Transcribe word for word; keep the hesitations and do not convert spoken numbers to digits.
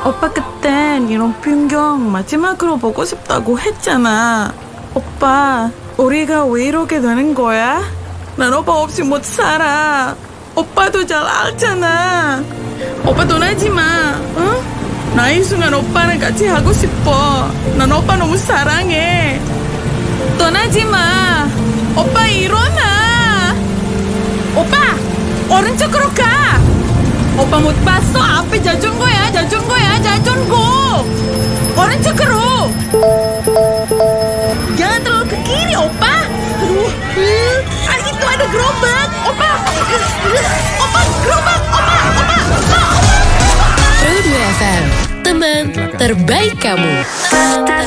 오빠 그땐 이런 풍경 마지막으로 보고 싶다고 했잖아. 오빠, 우리가 왜 이렇게 되는 거야? 난 오빠 없이 못 살아. 오빠도 잘 알잖아. 오빠 떠나지 마, 응? 나 이 순간 오빠랑 같이 하고 싶어. 난 오빠 너무 사랑해. 떠나지 마. 오빠 일어나. 오빠, 오른쪽으로 가. 오빠 못 봤어? 앞에 자전거야, 자전거야, 자전거. 오른쪽으로. Jangan terlalu ke kiri, opa. Aduh, ah, itu ada gerobak, opa. Opa, gerobak, opa, opa, opa. Pro dua F M, teman terbaik kamu.